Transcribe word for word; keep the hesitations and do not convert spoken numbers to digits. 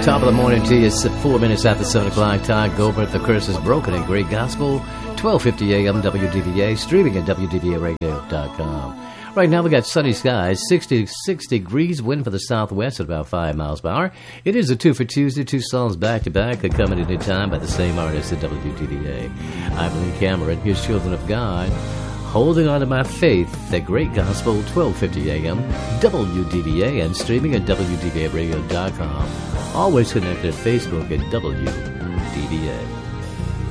Top of the morning to you. It's four minutes after seven o'clock. Todd Gilbert, The Curse is Broken and Great Gospel. twelve fifty a.m. W D V A. Streaming at W D V A radio dot com. Right now we got sunny skies, sixty-six degrees, wind for the southwest at about five miles per hour. It is a two for Tuesday, two songs back-to-back coming at any time by the same artist at W D V A. I'm Lee Cameron. Here's Children of God. Holding on to my faith, the Great Gospel, twelve fifty a.m. W D V A, and streaming at W D V A radio dot com. Always connected at Facebook at W D V A.